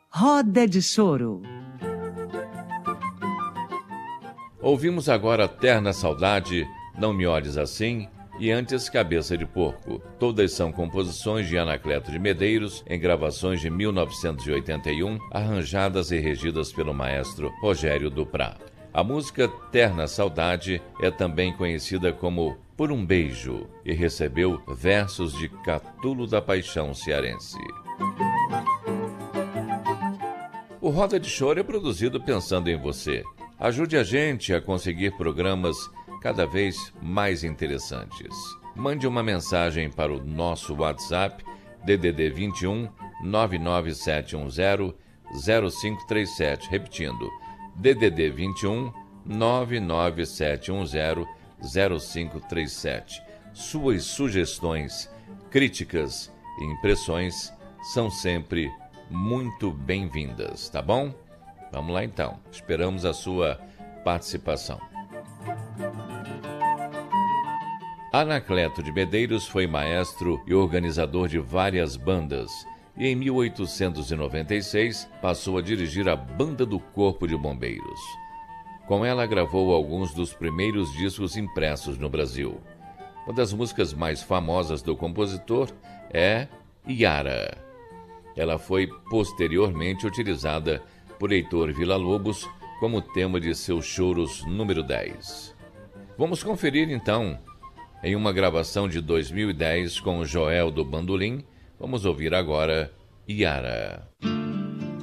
Roda de Choro. Ouvimos agora Terna Saudade, Não Me Olhes Assim e antes Cabeça de Porco. Todas são composições de Anacleto de Medeiros, em gravações de 1981, arranjadas e regidas pelo maestro Rogério Duprá. A música Terna Saudade é também conhecida como Por um Beijo e recebeu versos de Catulo da Paixão cearense. O Roda de Choro é produzido pensando em você. Ajude a gente a conseguir programas cada vez mais interessantes. Mande uma mensagem para o nosso WhatsApp DDD 21 99710 0537, repetindo, DDD 21 99710 0537. Suas sugestões, críticas e impressões são sempre muito bem-vindas, tá bom? Vamos lá então, esperamos a sua participação. Anacleto de Medeiros foi maestro e organizador de várias bandas e em 1896 passou a dirigir a Banda do Corpo de Bombeiros. Com ela gravou alguns dos primeiros discos impressos no Brasil. Uma das músicas mais famosas do compositor é Iara. Ela foi posteriormente utilizada por Heitor Villa-Lobos como tema de seus choros número 10. Vamos conferir então, em uma gravação de 2010 com Joel do Bandolim, vamos ouvir agora Iara.